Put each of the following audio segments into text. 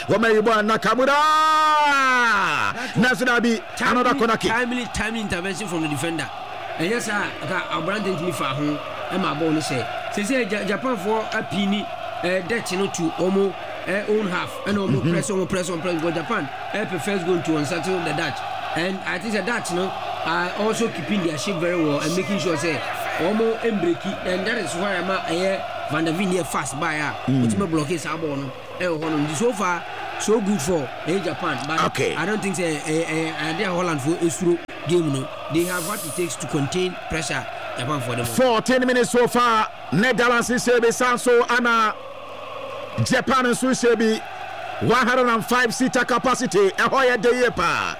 Wameiba Nakamura. Nasurabi, another Konaki. Timely intervention from the defender. And yes, I branded me for home. And my bonus say, Japan for a penny, Dutch to almost own half, and almost press on Japan. Prefers going to unsettle the Dutch. And I think the Dutch are also keeping their shape very well and making sure say almost breaky, and that is why I'm Van der Ven fast by ultimate blockades are born. So far, so good for Japan, but okay. I don't think they Holland for is through game. No, they have what it takes to contain pressure. Japan for them. 14 minutes so far. Netherlands is Sanso Anna. Japan and Swiss 105 seater capacity. Ahoya Deyepa.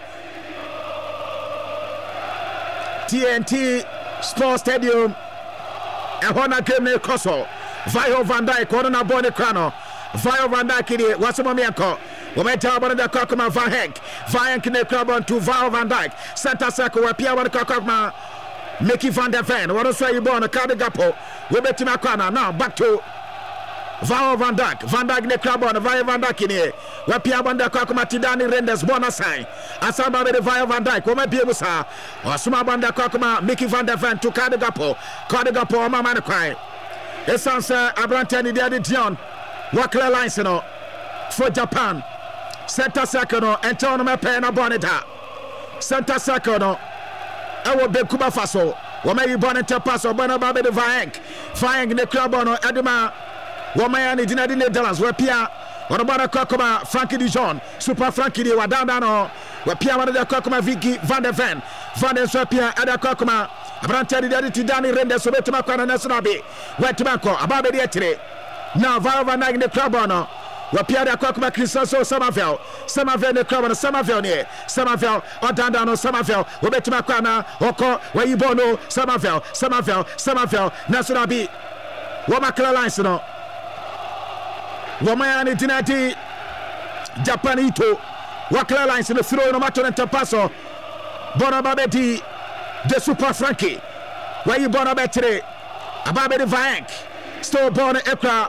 TNT Sports Stadium. Ehona game Koso. Vio Van Dijk corner ball the crano. Vio Van Dijk Wasumamianko. Wameta about the Kokoma Van Henk. Van Henk ne club to Vio Van Dijk. Center circle where Pierre Kokoma Mickey Van der Ven. What else are you born a card gapo? We bet him a corner now back to Vio Van Dijk. Van Dijk ne club on Vio Van Dijk in here. Where Pierre Van der Kokoma Tidani renders bonus sign. Asamba with the Vio Van Dijk. Wome Piebusa. Or Suma Van der Kokoma Mickey Van der Ven to card gapo. Card gapo Mama cry. Essence Abrantani Daddy Dion. Wakla lines for Japan. Center circle and turn my pen upon it. Center circle. I will be Cuba Faso. Wama you born into Paso, Bonababe de Vaenk. Vaenk in the club on Edema. Wamayani Dina de Netherlands, where Pia, or about a Kokoma, Frankie Dijon, Super Frankie, were down, where Pia, one of the Kokoma Vicky Van der Ven, Van der Swapia, and a Kokoma, Abrantani Daddy Dani Renders, Wetama Nasonabi, Wetamaco, Ababe Etre. Now, Van Dijk in the club on. Wapia da Kokoma Christensen Samavel the club on Samavel near Samavel or Dandano Samavel Wabetuma Kwana Oko where you bono Samavel Nasonabi Wamakla Lines Wamayani Dinati Japanito Wakla Lines in the throw no matter and Tapaso Bonababeti the Super Frankie where you Bonabetri Ababe de Vaenk still born Ekra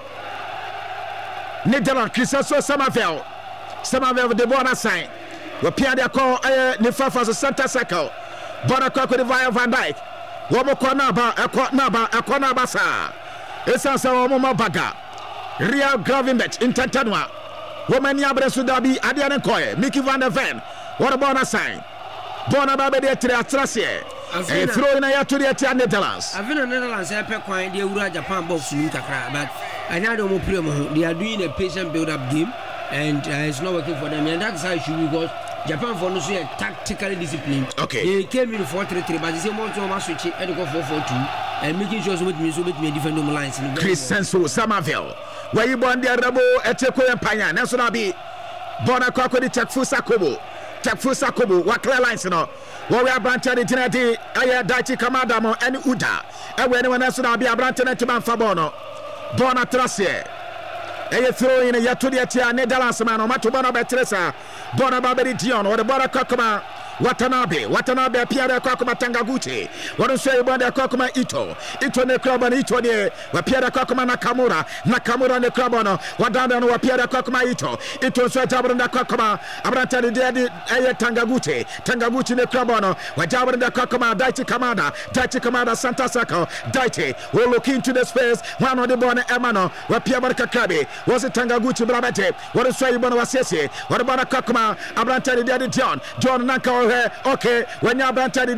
Netherlands Christensen Samavel the bonus sign. We Pierre de call Nifa for the center circle. Bonacco de Vio Van Dijk. Womokonaba, a Konabasa. Essence of Baga. Real Gravenberch in Tantanwa. Woman Yabre Sudabi, Adian Koye, Mickey Van der Ven. What a bonus sign. Bonababe de Triastrasie. And throw in a to the Netherlands. I've been in the Netherlands, I pick one, the Ura Japan box in Kakra, but I know they are doing a patient build up game. And it's not working for them, and that's how it should be because Japan for no so tactically disciplined. Okay. They came in 4-3-3, but they say more to switch and go 4-4-2 and making sure so with me different number lines. Christensen Samavel. Where you born there, Rabo, Eteko and Panya, National B. Bonacco de Takfusa Kobo, what clear lines, Warrior Branton, Tinati, Aya Daichi Kamadamo, and Uda. And when anyone else will be a Branton and Timan Fabono, Bona Trassier. And you throw in a Yatudia, Netherlands man, or Matubana Betresa, Bonababedi Dion, or the Bora Kokoma, Watanabe, Pierre Kokoma Tangaguchi, what do you say about the Kokoma Ito the club on Ito, where Pierre Kokoma Nakamura the club on, what down on Pierre Kokoma Ito so Jabber the Kokoma, Abrantani Daddy, Tangaguchi the club on, where Jabber the Kokoma, Daichi Kamada, Santa Sako, Daichi, will look into the space, one of the Bona Emano, where Pierre Kakabi, was it Tangaguchi Bramete, what do you say about Wasesi, what about a Kokoma, Abrantani Daddy John Nanka. Okay, when you are Teddy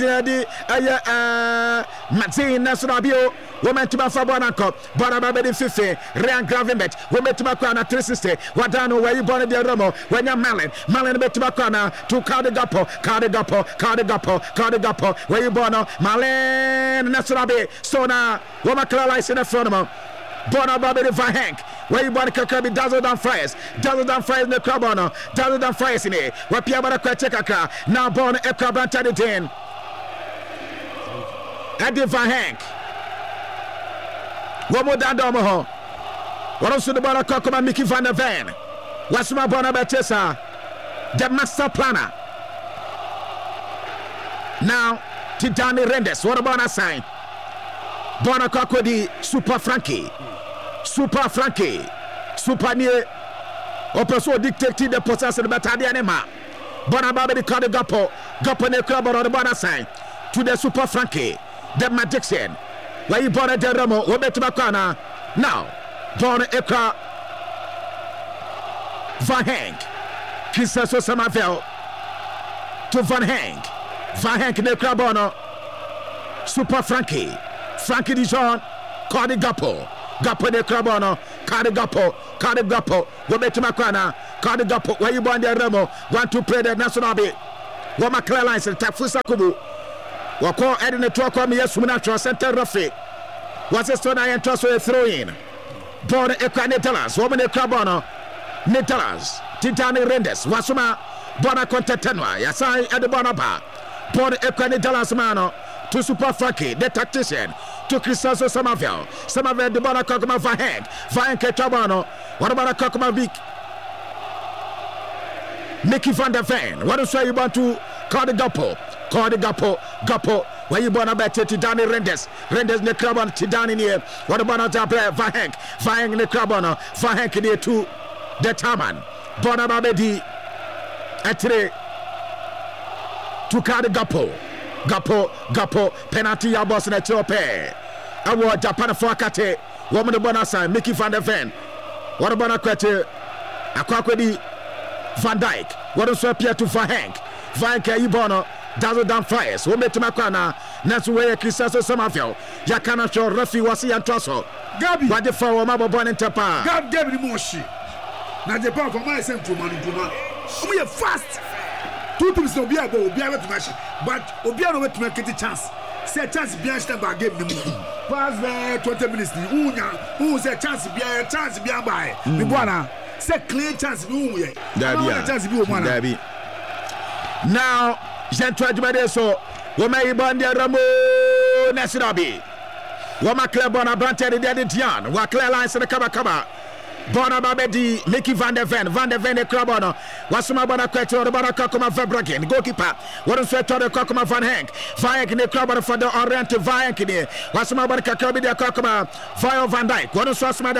Mazin Nasurabio, woman to Mafabanaco, Bonababedi Fife, Ryan Gravenberch, woman to Macana 360, Wadano, where you born the Romo, when you're Malin Betumacana, to Cardigapo, where you born Malin Nasurabi, Sona, Womakala lies in the front of them. Bonababedi Vahenk, where you born Kakabi, Dazzle down fries in the club on, Dazzle down fries in here, where Piabara Kwacheka, now born Ekra Brantani Den, Eddie Vahenk, one more down Domoho, what also the Bona Kokoma Mickey Van der Ven, what's my Bonabetesa, the master planner. Now, Tidani Rendes, what about a sign? Bonacco di Super Frankie, Super near Opeso dictate the possession but Adianema. Bonaba the card Gapo. Gapo ne club on the border side. To the Super Frankie. The magician. Where you born at the Ramo. Obetabakana. Now. Born Ekra. Van Henk. Christensen Samavel. To Van Henk. Van Henk ne Krabono. Super Frankie. Frankie Dijon. Cardi Gapo. Gapo de Krabono. Cardi Gapo. Cardi Gapo. Obetabakana. Cardi Gapo. Where you born the Ramo. Want to play the national beat. Wama clear lines and Tafusa Kubu. Wako Edin the Talk on me, yes, Munatra Center Rafi. Was a stone I entrust with a throw in. Born Equanetalas, woman a Crabono, Netalas, Titani Rendes, Wasuma, Bona Contatenwa, Yasai at the Bonaba. Born Equanetalas Mano, to Super Frankie, the tactician, to Christensen Samavel, Samavel, the Bona Kokoma Vahank, Vahank Chabano, what about a Kokoma Vic? Mickey van der Ven, what is why you want to call the Gapo, where you born about Tidani Rendes ne Krabon, Tidani near, what about a player, Vahank ne Krabona, Vahank near to the Taman, Bonababedi, Etre, to call the Gapo, penalty, your boss in a chope. I want Japan for Kate, woman of Bonasa, Mickey van der Ven, what about a Quete, a Quakwedi. Van Dijk, what is appear to Vahank? Vahank Ibono, Dazzle down flyers. Who made to Macana, next way, Christensen Samavel, Yakana show Rafi Wasi and Tosso. Gabi, what the four Mabo Bon and Tapa. God gave me Moshi. Now the power for my same to man. We are fast. 2 teams will be able to match, but Obiano to make it a chance. Say chance behind stand by game the moon. Pass there 20 minutes. Who say chance behind by the Buana. Say clear chance Dabi. Now, Jean Trajbade so Wama Ibandia Ramo Nasirabi. Wama Clebona Banter de Dian, Wakla lines in the Kabakaba. Bona Babedi, Mickey van der Ven de Krabono, Wasuma Bona Queto, the Bona Kokoma Fabrakin, goalkeeper. What is Fetter the Kokoma Van Hank? Vayank in the Krabono for the Orient to Vayank in here. Wasuma Bona Kakabi de Kokoma, Vio Van Dijk. What is Wasma